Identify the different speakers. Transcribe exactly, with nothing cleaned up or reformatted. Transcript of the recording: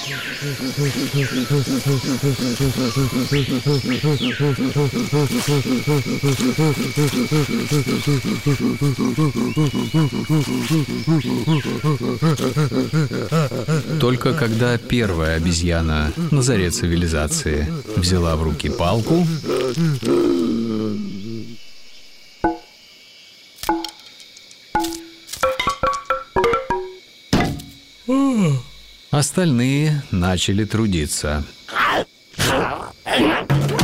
Speaker 1: Только когда первая обезьяна на заре цивилизации взяла в руки палку, остальные начали трудиться.